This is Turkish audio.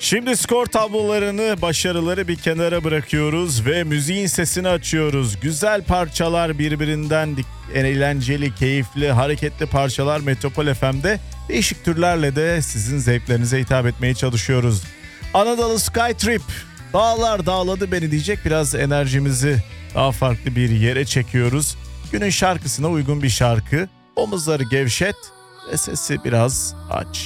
Şimdi skor tablolarını, başarıları bir kenara bırakıyoruz ve müziğin sesini açıyoruz. Güzel parçalar birbirinden eğlenceli, keyifli, hareketli parçalar Metropol FM'de değişik türlerle de sizin zevklerinize hitap etmeye çalışıyoruz. Anadolu Skytrip, dağlar dağladı beni diyecek, biraz enerjimizi daha farklı bir yere çekiyoruz. Günün şarkısına uygun bir şarkı. Omuzları gevşet ve sesi biraz aç.